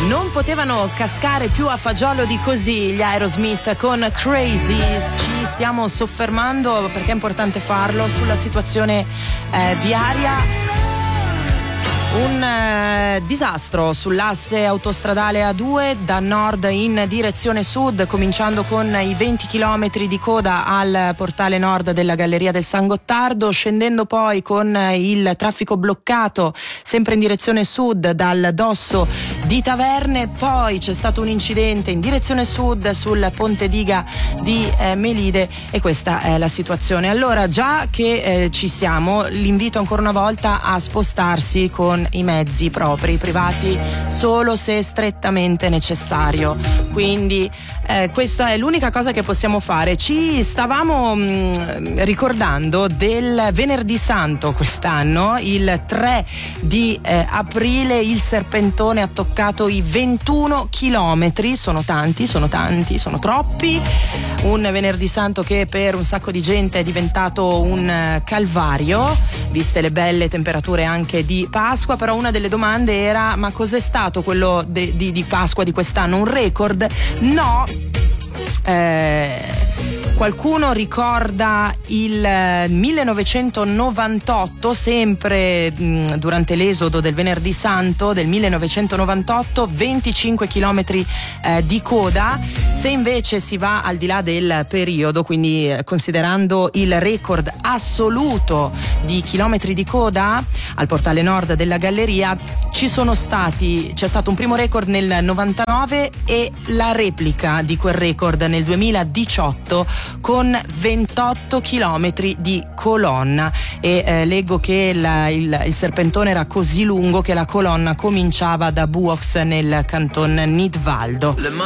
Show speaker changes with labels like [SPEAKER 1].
[SPEAKER 1] Non potevano cascare più a fagiolo di così gli Aerosmith con Crazy. Ci stiamo soffermando, perché è importante farlo, sulla situazione viaria. Un disastro sull'asse autostradale A2 da nord in direzione sud, cominciando con i 20 km di coda al portale nord della Galleria del San Gottardo, scendendo poi con il traffico bloccato sempre in direzione sud dal Dosso di Taverne. Poi c'è stato un incidente in direzione sud sul ponte Diga di Melide, e questa è la situazione. Allora, già che ci siamo, l'invito ancora una volta a spostarsi con i mezzi propri privati solo se strettamente necessario. Quindi questa è l'unica cosa che possiamo fare. Ci stavamo ricordando del Venerdì Santo quest'anno, il 3 di aprile. Il serpentone ha toccato i 21 chilometri. Sono tanti, sono troppi. Un Venerdì Santo che per un sacco di gente è diventato un calvario, viste le belle temperature anche di Pasqua. Però una delle domande era: ma cos'è stato quello di Pasqua di quest'anno? Un record? No. Qualcuno ricorda il 1998, sempre durante l'esodo del Venerdì Santo del 1998, 25 chilometri di coda. Se invece si va al di là del periodo, quindi considerando il record assoluto di chilometri di coda al portale nord della Galleria, c'è stato un primo record nel 99 e la replica di quel record nel 2018 con 28 chilometri di colonna, e leggo che il serpentone era così lungo che la colonna cominciava da Buox nel canton Nidwaldo.